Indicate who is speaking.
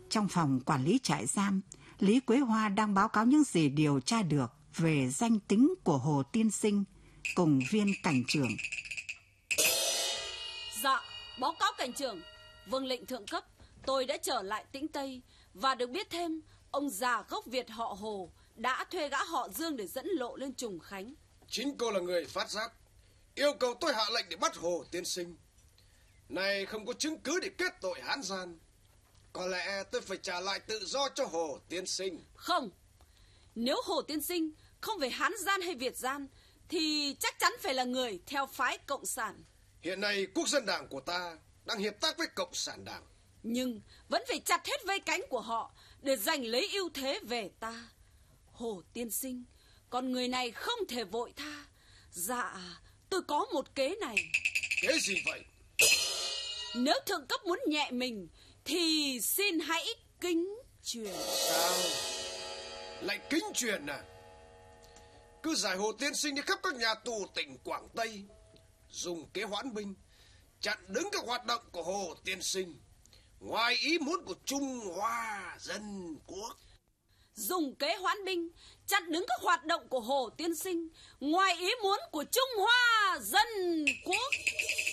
Speaker 1: Trong phòng quản lý trại giam, Lý Quế Hoa đang báo cáo những gì điều tra được về danh tính của Hồ Tiên Sinh cùng viên cảnh trưởng.
Speaker 2: Dạ, báo cáo cảnh trưởng. Vâng lệnh thượng cấp, tôi đã trở lại Tĩnh Tây và được biết thêm ông già gốc Việt họ Hồ đã thuê gã họ Dương để dẫn lộ lên Trùng Khánh.
Speaker 3: Chính cô là người phát giác, yêu cầu tôi hạ lệnh để bắt Hồ Tiên Sinh. Này không có chứng cứ để kết tội hán gian. Có lẽ tôi phải trả lại tự do cho Hồ Tiên Sinh.
Speaker 2: Không, nếu Hồ Tiên Sinh không phải hán gian hay Việt gian thì chắc chắn phải là người theo phái Cộng sản.
Speaker 3: Hiện nay Quốc dân đảng của ta đang hợp tác với Cộng sản đảng,
Speaker 2: nhưng vẫn phải chặt hết vây cánh của họ để giành lấy ưu thế về ta. Hồ Tiên Sinh, con người này không thể vội tha. Dạ, tôi có một kế này.
Speaker 3: Kế gì vậy?
Speaker 2: Nếu thượng cấp muốn nhẹ mình thì xin hãy kính truyền.
Speaker 3: Sao? Lại kính truyền à? Cứ giải Hồ Tiên Sinh đi khắp các nhà tù tỉnh Quảng Tây, dùng kế hoãn binh, chặn đứng các hoạt động của Hồ Tiên Sinh, ngoài ý muốn của Trung Hoa Dân Quốc.
Speaker 2: Dùng kế hoãn binh, chặn đứng các hoạt động của Hồ Tiên Sinh, ngoài ý muốn của Trung Hoa Dân Quốc.